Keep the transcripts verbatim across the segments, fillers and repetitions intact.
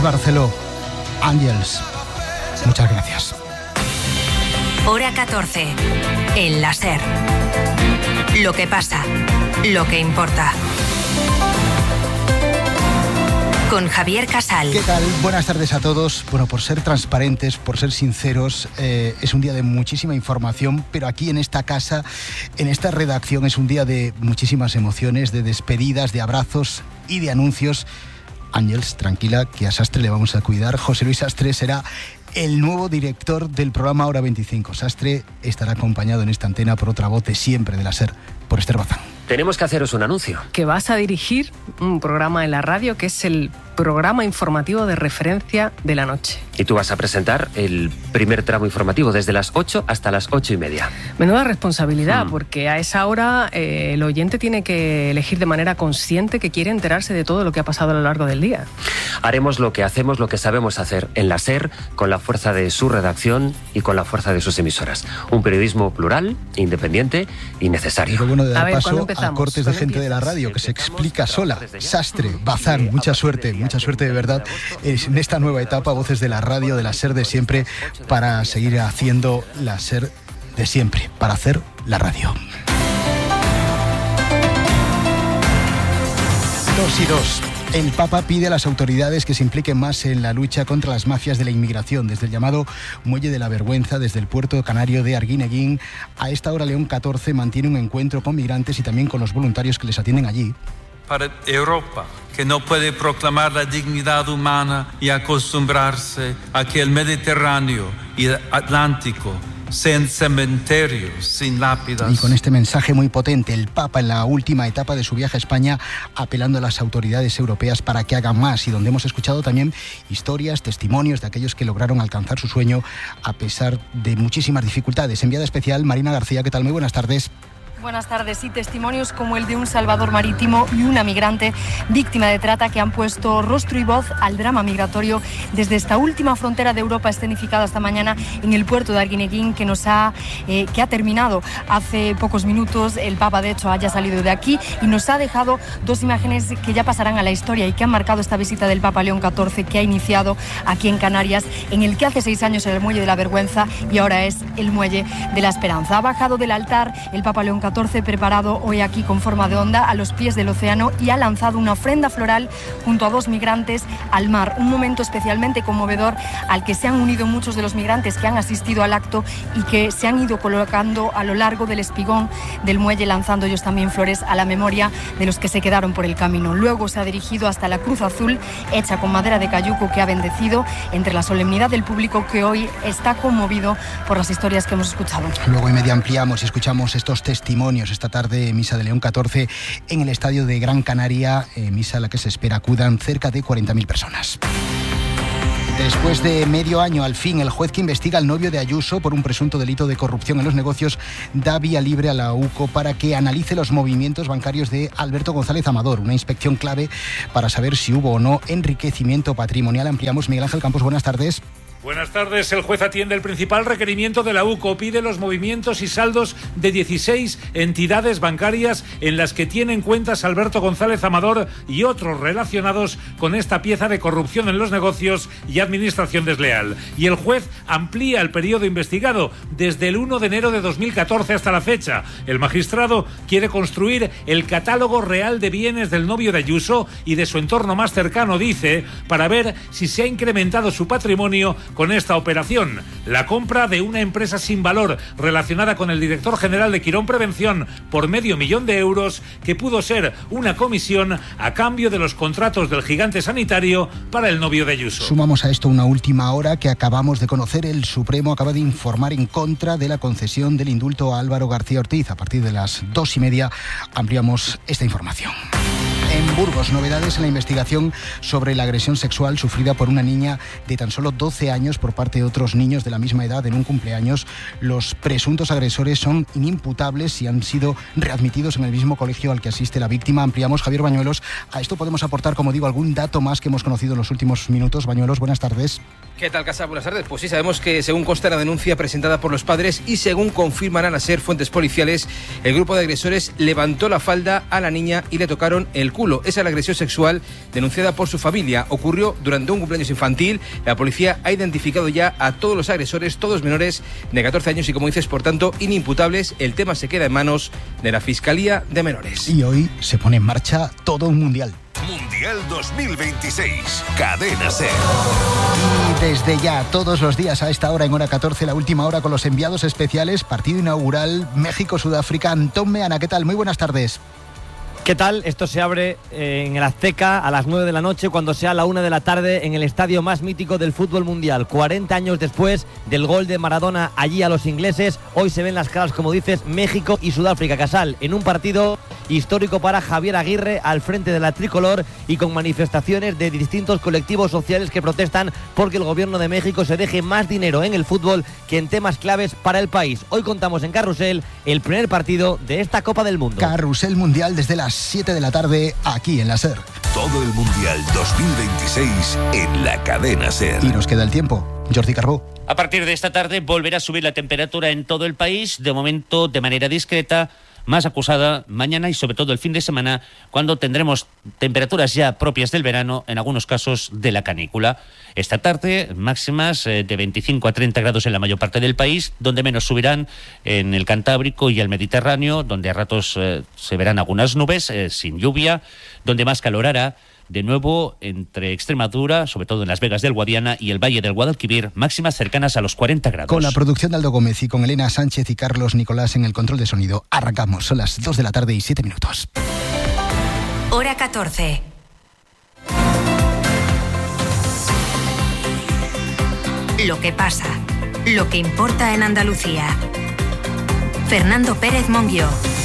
Àlex Barceló, Ángels. Muchas gracias. Hora catorce. El la SER. Lo que pasa, lo que importa. Con Javier Casal. ¿Qué tal? Buenas tardes a todos. Bueno, por ser transparentes, por ser sinceros, eh, es un día de muchísima información, pero aquí en esta casa, en esta redacción, es un día de muchísimas emociones, de despedidas, de abrazos y de anuncios. Ángels, tranquila, que a Sastre le vamos a cuidar. José Luis Sastre será el nuevo director del programa Hora veinticinco. Sastre estará acompañado en esta antena por otra voz de siempre de la SER, por Esther Bazán. Tenemos que haceros un anuncio. Que vas a dirigir un programa en la radio que es el programa informativo de referencia de la noche. Y tú vas a presentar el primer tramo informativo desde las ocho hasta las ocho y media. Menuda responsabilidad, mm. porque a esa hora eh, el oyente tiene que elegir de manera consciente que quiere enterarse de todo lo que ha pasado a lo largo del día. Haremos lo que hacemos, lo que sabemos hacer en la SER, con la fuerza de su redacción y con la fuerza de sus emisoras. Un periodismo plural, independiente y necesario. Lo bueno de dar a ver, paso a cortes de gente de la radio que se explica sola. Sastre, Bazán, mucha suerte, mucha suerte de verdad en esta nueva etapa, voces de la radio, de la SER de siempre, para seguir haciendo la SER de siempre, para hacer la radio. Dos y dos. El Papa pide a las autoridades que se impliquen más en la lucha contra las mafias de la inmigración, desde el llamado Muelle de la Vergüenza, desde el puerto canario de Arguineguín. A esta hora León catorce mantiene un encuentro con migrantes y también con los voluntarios que les atienden allí. Para Europa, que no puede proclamar la dignidad humana y acostumbrarse a que el Mediterráneo y el Atlántico sean cementerios sin lápidas. Y con este mensaje muy potente, el Papa en la última etapa de su viaje a España, apelando a las autoridades europeas para que hagan más, y donde hemos escuchado también historias, testimonios de aquellos que lograron alcanzar su sueño a pesar de muchísimas dificultades. Enviada especial, Marina García, ¿qué tal? Muy buenas tardes. Buenas tardes. Y testimonios como el de un salvador marítimo y una migrante víctima de trata que han puesto rostro y voz al drama migratorio desde esta última frontera de Europa escenificada esta mañana en el puerto de Arguineguín, que nos ha eh, que ha terminado hace pocos minutos. El Papa, de hecho, haya salido de aquí y nos ha dejado dos imágenes que ya pasarán a la historia y que han marcado esta visita del Papa León catorce, que ha iniciado aquí en Canarias, en el que hace seis años era el Muelle de la Vergüenza y ahora es el Muelle de la Esperanza. Ha bajado del altar el Papa León catorce, preparado hoy aquí con forma de onda a los pies del océano, y ha lanzado una ofrenda floral junto a dos migrantes al mar. Un momento especialmente conmovedor al que se han unido muchos de los migrantes que han asistido al acto y que se han ido colocando a lo largo del espigón del muelle, lanzando ellos también flores a la memoria de los que se quedaron por el camino. Luego se ha dirigido hasta la cruz azul hecha con madera de cayuco, que ha bendecido entre la solemnidad del público, que hoy está conmovido por las historias que hemos escuchado. Luego y media ampliamos y escuchamos estos testimonios esta tarde, misa de León catorce en el estadio de Gran Canaria, eh, misa a la que se espera acudan cerca de cuarenta mil personas. Después de medio año, al fin, el juez que investiga al novio de Ayuso por un presunto delito de corrupción en los negocios da vía libre a la U C O para que analice los movimientos bancarios de Alberto González Amador, una inspección clave para saber si hubo o no enriquecimiento patrimonial. Ampliamos. Miguel Ángel Campos, buenas tardes. Buenas tardes. El juez atiende el principal requerimiento de la U C O. Pide los movimientos y saldos de dieciséis entidades bancarias en las que tienen cuentas Alberto González Amador y otros relacionados con esta pieza de corrupción en los negocios y administración desleal. Y el juez amplía el periodo investigado desde el uno de enero de dos mil catorce hasta la fecha. El magistrado quiere construir el catálogo real de bienes del novio de Ayuso y de su entorno más cercano, dice, para ver si se ha incrementado su patrimonio con esta operación. La compra de una empresa sin valor relacionada con el director general de Quirón Prevención por medio millón de euros, que pudo ser una comisión a cambio de los contratos del gigante sanitario para el novio de Ayuso. Sumamos a esto una última hora que acabamos de conocer. El Supremo acaba de informar en contra de la concesión del indulto a Álvaro García Ortiz. A partir de las dos y media ampliamos esta información. En Burgos, novedades en la investigación sobre la agresión sexual sufrida por una niña de tan solo doce años por parte de otros niños de la misma edad en un cumpleaños. Los presuntos agresores son inimputables y han sido readmitidos en el mismo colegio al que asiste la víctima. Ampliamos. Javier Bañuelos. A esto podemos aportar, como digo, algún dato más que hemos conocido en los últimos minutos. Bañuelos, buenas tardes. ¿Qué tal, Casa? Buenas tardes. Pues sí, sabemos que según consta la denuncia presentada por los padres y según confirmarán a ser fuentes policiales, el grupo de agresores levantó la falda a la niña y le tocaron el cuerpo culo. Esa es la agresión sexual denunciada por su familia. Ocurrió durante un cumpleaños infantil. La policía ha identificado ya a todos los agresores, todos menores de catorce años y, como dices, por tanto, inimputables. El tema se queda en manos de la Fiscalía de Menores. Y hoy se pone en marcha todo un mundial. Mundial dos mil veintiséis, Cadena SER. Y desde ya, todos los días a esta hora, en hora catorce, la última hora con los enviados especiales, partido inaugural México-Sudáfrica. Antón Meana, ¿qué tal? Muy buenas tardes. ¿Qué tal? Esto se abre en el Azteca a las nueve de la noche, cuando sea la una de la tarde, en el estadio más mítico del fútbol mundial. cuarenta años después del gol de Maradona allí a los ingleses, hoy se ven las caras, como dices, México y Sudáfrica. Casal, en un partido histórico para Javier Aguirre al frente de la tricolor y con manifestaciones de distintos colectivos sociales que protestan porque el gobierno de México se deje más dinero en el fútbol que en temas claves para el país. Hoy contamos en Carrusel el primer partido de esta Copa del Mundo. Carrusel Mundial desde las siete de la tarde, aquí en la SER. Todo el Mundial dos mil veintiséis en la Cadena SER. Y nos queda el tiempo. Jordi Carbó. A partir de esta tarde volverá a subir la temperatura en todo el país, de momento de manera discreta, más acusada mañana y sobre todo el fin de semana, cuando tendremos temperaturas ya propias del verano, en algunos casos de la canícula. Esta tarde máximas eh, de veinticinco a treinta grados en la mayor parte del país, donde menos subirán en el Cantábrico y el Mediterráneo, donde a ratos eh, se verán algunas nubes eh, sin lluvia, donde más calor hará. De nuevo, entre Extremadura, sobre todo en Las Vegas del Guadiana y el Valle del Guadalquivir, máximas cercanas a los cuarenta grados. Con la producción de Aldo Gómez y con Elena Sánchez y Carlos Nicolás en el control de sonido, arrancamos. Son las dos de la tarde y siete minutos. Hora catorce. Lo que pasa, lo que importa en Andalucía. Fernando Pérez Monguió.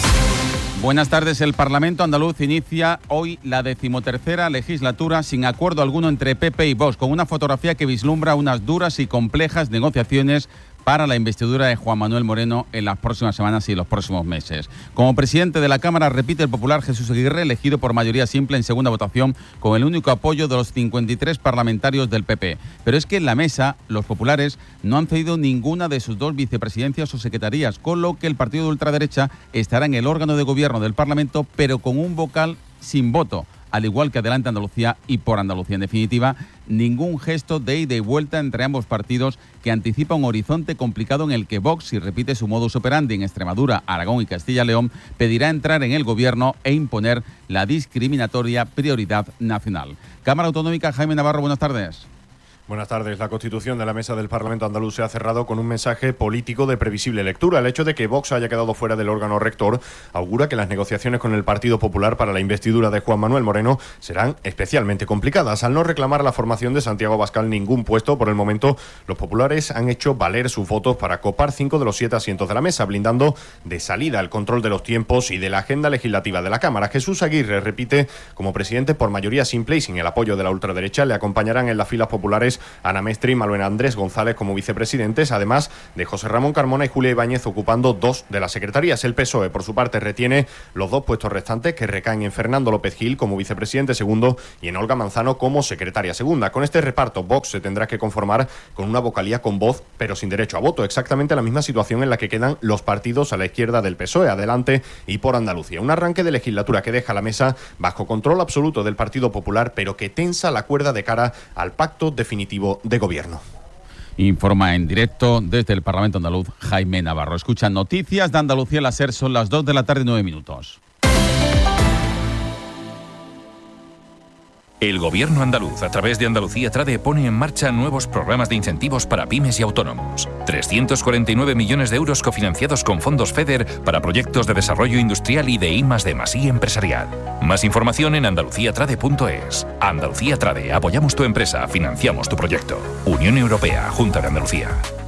Buenas tardes. El Parlamento andaluz inicia hoy la decimotercera legislatura sin acuerdo alguno entre P P y Vox, con una fotografía que vislumbra unas duras y complejas negociaciones para la investidura de Juan Manuel Moreno en las próximas semanas y los próximos meses. Como presidente de la Cámara repite el popular Jesús Aguirre, elegido por mayoría simple en segunda votación, con el único apoyo de los cincuenta y tres parlamentarios del P P. Pero es que en la mesa los populares no han cedido ninguna de sus dos vicepresidencias o secretarías, con lo que el partido de ultraderecha estará en el órgano de gobierno del Parlamento, pero con un vocal sin voto, al igual que Adelante Andalucía y Por Andalucía. En definitiva, ningún gesto de ida y vuelta entre ambos partidos, que anticipa un horizonte complicado en el que Vox, si repite su modus operandi en Extremadura, Aragón y Castilla y León, pedirá entrar en el gobierno e imponer la discriminatoria prioridad nacional. Cámara Autonómica, Jaime Navarro, buenas tardes. Buenas tardes. La constitución de la Mesa del Parlamento andaluz se ha cerrado con un mensaje político de previsible lectura. El hecho de que Vox haya quedado fuera del órgano rector augura que las negociaciones con el Partido Popular para la investidura de Juan Manuel Moreno serán especialmente complicadas. Al no reclamar a la formación de Santiago Abascal ningún puesto, por el momento los populares han hecho valer sus votos para copar cinco de los siete asientos de la mesa, blindando de salida el control de los tiempos y de la agenda legislativa de la Cámara. Jesús Aguirre repite como presidente por mayoría simple y sin el apoyo de la ultraderecha. Le acompañarán en las filas populares Ana Mestre y Manuel Andrés González como vicepresidentes, además de José Ramón Carmona y Julia Ibáñez ocupando dos de las secretarías. El P S O E, por su parte, retiene los dos puestos restantes, que recaen en Fernando López Gil como vicepresidente segundo y en Olga Manzano como secretaria segunda. Con este reparto, Vox se tendrá que conformar con una vocalía con voz, pero sin derecho a voto. Exactamente la misma situación en la que quedan los partidos a la izquierda del P S O E, Adelante y Por Andalucía. Un arranque de legislatura que deja la mesa bajo control absoluto del Partido Popular, pero que tensa la cuerda de cara al pacto definitivo de gobierno. Informa en directo desde el Parlamento andaluz Jaime Navarro. Escuchan Noticias de Andalucía, la SER, son las dos de la tarde y nueve minutos. El Gobierno andaluz, a través de Andalucía Trade, pone en marcha nuevos programas de incentivos para pymes y autónomos. trescientos cuarenta y nueve millones de euros cofinanciados con fondos FEDER para proyectos de desarrollo industrial y de I más D más I empresarial. Más información en andalucía trade punto es. Andalucía Trade, apoyamos tu empresa, financiamos tu proyecto. Unión Europea, Junta de Andalucía.